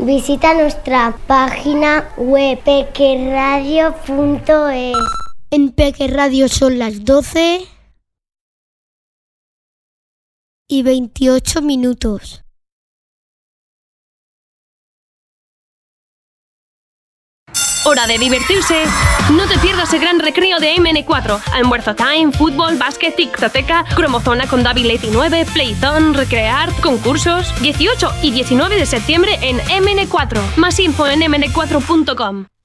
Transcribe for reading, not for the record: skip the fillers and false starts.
Visita nuestra página web pequeradio.es. En Peque Radio son las 12:28. Hora de divertirse. No te pierdas el gran recreo de MN4. Almuerzo time, fútbol, básquet, tictoteca, cromozona con David Leti 9, Playzone, recrear, concursos. 18 y 19 de septiembre en MN4. Más info en mn4.com.